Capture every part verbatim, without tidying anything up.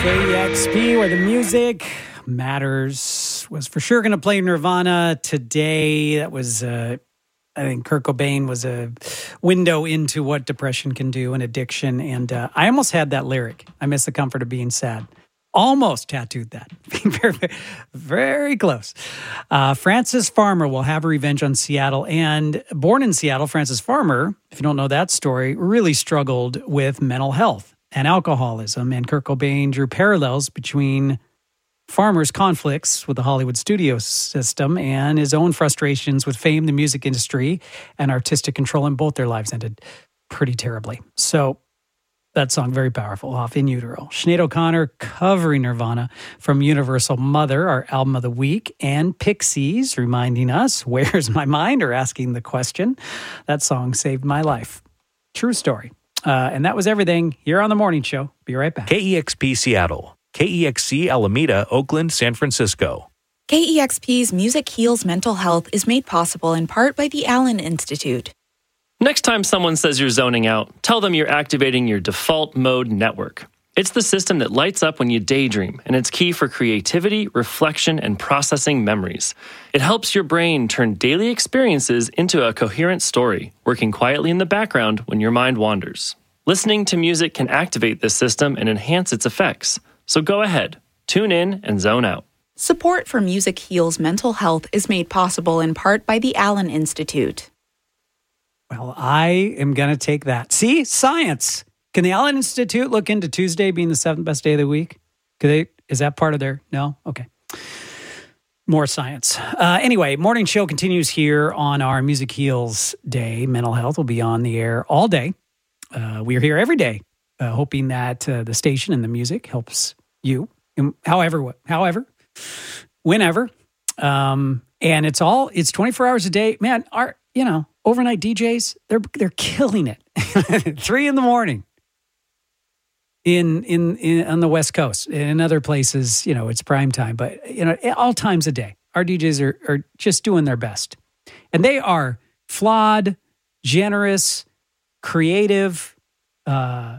K E X P, where the music matters. Was for sure going to play Nirvana today. That was, uh, I think Kurt Cobain was a window into what depression can do and addiction. And uh, I almost had that lyric. I miss the comfort of being sad. Almost tattooed that. very, very, very close. Uh, Frances Farmer will have revenge on Seattle. And born in Seattle, Frances Farmer, if you don't know that story, really struggled with mental health and alcoholism. And Kurt Cobain drew parallels between Farmer's conflicts with the Hollywood studio system and his own frustrations with fame, the music industry, and artistic control. And both their lives ended pretty terribly. So that song, very powerful, Off in Utero. Sinead O'Connor covering Nirvana from Universal Mother, our album of the week, and Pixies reminding us, where's my mind, or asking the question. That song saved my life. True story. Uh, and that was everything here on The Morning Show. Be right back. K E X P Seattle, K E X C Alameda, Oakland, San Francisco. K E X P's Music Heals Mental Health is made possible in part by the Allen Institute. Next time someone says you're zoning out, tell them you're activating your default mode network. It's the system that lights up when you daydream, and it's key for creativity, reflection, and processing memories. It helps your brain turn daily experiences into a coherent story, working quietly in the background when your mind wanders. Listening to music can activate this system and enhance its effects. So go ahead, tune in and zone out. Support for Music Heals Mental Health is made possible in part by the Allen Institute. Well, I am going to take that. See, science. Can the Allen Institute look into Tuesday being the seventh best day of the week? Could they? Is that part of their? No? Okay. More science. Uh, anyway, morning show continues here on our Music Heals Day. Mental health will be on the air all day. Uh, we are here every day, uh, hoping that uh, the station and the music helps you, however, however, whenever. Um, and it's all, it's twenty-four hours a day. Man, our, you know, overnight D Js, they're they're killing it. Three in the morning. In, in in on the West Coast, in other places, you know, it's prime time, but you know, all times a day, our D Js are are just doing their best, and they are flawed, generous, creative, uh,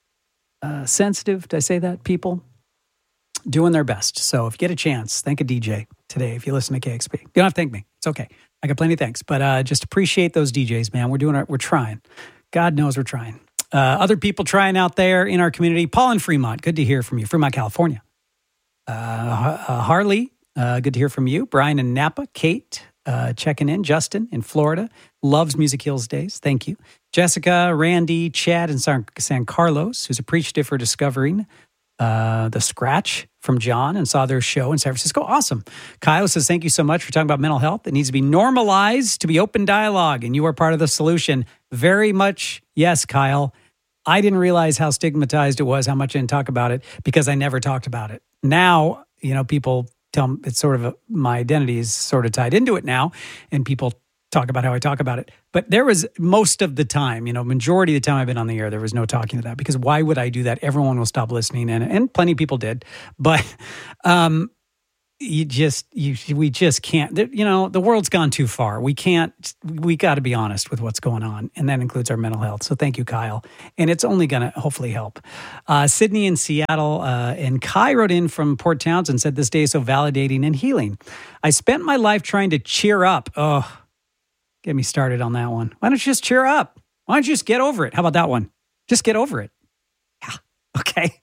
uh, sensitive. Did I say that? People doing their best. So if you get a chance, thank a D J today. If you listen to K X P, you don't have to thank me. It's okay. I got plenty of thanks, but uh, just appreciate those D Js, man. We're doing our, we're trying. God knows we're trying. Uh, other people trying out there in our community. Paul in Fremont, good to hear from you. Fremont, California. Uh, uh, Harley, uh, good to hear from you. Brian in Napa. Kate, uh, checking in. Justin in Florida. Loves Music Heals Days. Thank you. Jessica, Randy, Chad in San, San Carlos, who's appreciative for discovering uh, the Scratch from John and saw their show in San Francisco. Awesome. Kyle says, thank you so much for talking about mental health. It needs to be normalized to be open dialogue, and you are part of the solution. Very much, yes, Kyle. I didn't realize how stigmatized it was, how much I didn't talk about it, because I never talked about it. Now, you know, people tell me it's sort of a, my identity is sort of tied into it now, and people talk about how I talk about it. But there was most of the time, you know, majority of the time I've been on the air, there was no talking to that, because why would I do that? Everyone will stop listening, and and plenty of people did. But um, you just, you we just can't, you know, the world's gone too far. We can't, we got to be honest with what's going on, and that includes our mental health. So thank you, Kyle. And it's only going to hopefully help. Uh, Sydney in Seattle, uh, and Kai wrote in from Port Townsend, said this day is so validating and healing. I spent my life trying to cheer up. Oh, get me started on that one. Why don't you just cheer up? Why don't you just get over it? How about that one? Just get over it. Yeah. Okay.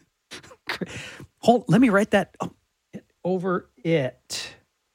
Hold, let me write that. Oh, get over it.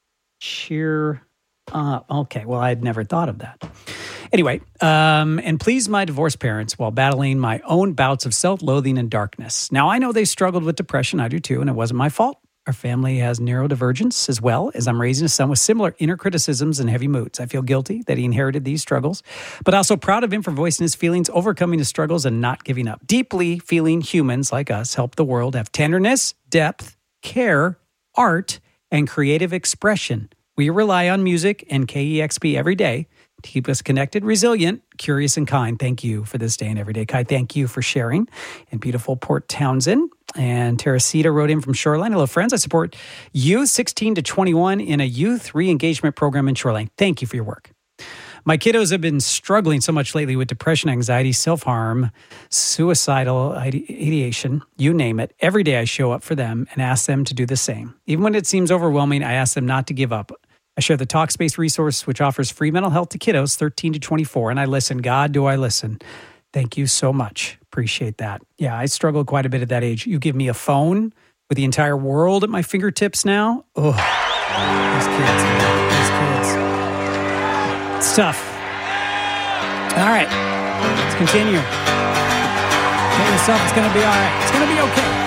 Cheer up. Okay. Well, I had never thought of that. Anyway, um, and please my divorced parents while battling my own bouts of self-loathing and darkness. Now, I know they struggled with depression. I do too, and it wasn't my fault. Our family has neurodivergence as well, as I'm raising a son with similar inner criticisms and heavy moods. I feel guilty that he inherited these struggles, but also proud of him for voicing his feelings, overcoming his struggles, and not giving up. Deeply feeling humans like us help the world have tenderness, depth, care, art, and creative expression. We rely on music and K E X P every day to keep us connected, resilient, curious, and kind. Thank you for this day and every day. Kai, thank you for sharing. In beautiful Port Townsend. And Teresita wrote in from Shoreline. Hello, friends. I support youth sixteen to twenty-one in a youth re-engagement program in Shoreline. Thank you for your work. My kiddos have been struggling so much lately with depression, anxiety, self-harm, suicidal ideation, you name it. Every day I show up for them and ask them to do the same. Even when it seems overwhelming, I ask them not to give up. I share the Talkspace resource, which offers free mental health to kiddos thirteen to twenty-four, and I listen. God, do I listen. Thank you so much. Appreciate that. Yeah, I struggled quite a bit at that age. You give me a phone with the entire world at my fingertips now. Oh, these kids, these kids. It's tough. All right, let's continue. Get yourself, it's going to be all right. It's going to be okay.